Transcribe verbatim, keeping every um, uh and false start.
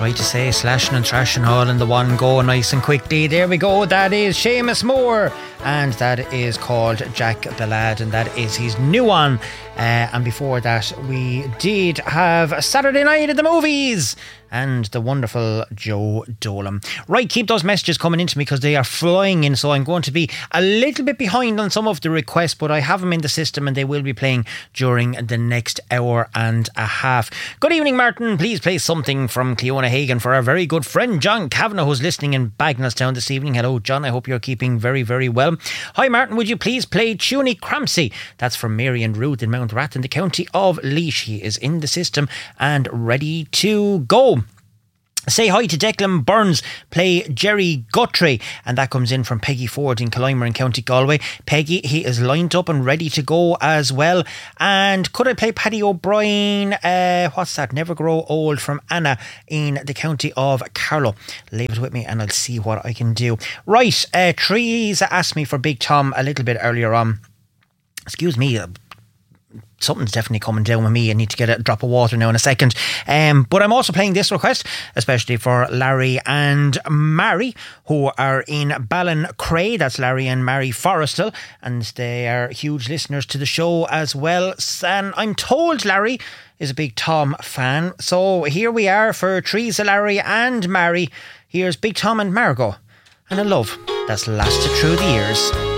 Right to say, slashing and thrashing all in the one go, nice and quickly. There we go. That is Seamus Moore, and that is called Jack the Lad, and that is his new one. Uh, and before that, we did have Saturday Night at the Movies and the wonderful Joe Dolan. Right, keep those messages coming into me because they are flying in, so I'm going to be a little bit behind on some of the requests, but I have them in the system and they will be playing during the next hour and a half. Good evening, Martin. Please play something from Cleona Hagan for our very good friend John Kavanagh, who's listening in Bagnallstown this evening. Hello, John. I hope you're keeping very, very well. Hi, Martin. Would you please play Tuny Crampsey? That's from Mary and Ruth in Mount Rat in the county of Laois. He is in the system and ready to go. Say hi to Declan Burns, play Jerry Guthrie, and that comes in from Peggy Ford in Collimer in County Galway. Peggy, he is lined up and ready to go as well. And could I play Paddy O'Brien, uh, what's that, Never Grow Old, from Anna in the county of Carlow. Leave it with me and I'll see what I can do. Right, uh, Teresa asked me for Big Tom a little bit earlier on. Excuse me, uh, something's definitely coming down with me. I need to get a drop of water now in a second. Um, but I'm also playing this request, especially for Larry and Mary, who are in Ballincray. That's Larry and Mary Forrestal, and they are huge listeners to the show as well. And I'm told Larry is a big Tom fan. So here we are for Teresa, Larry and Mary. Here's Big Tom and Margot and a love that's lasted through the years.